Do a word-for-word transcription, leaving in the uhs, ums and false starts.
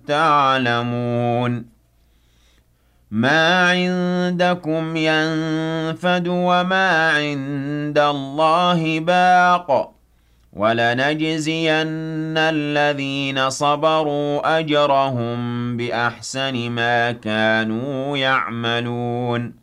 تعلمون ما عندكم ينفد وما عند الله باق ولنجزين الذين صبروا أجرهم بأحسن ما كانوا يعملون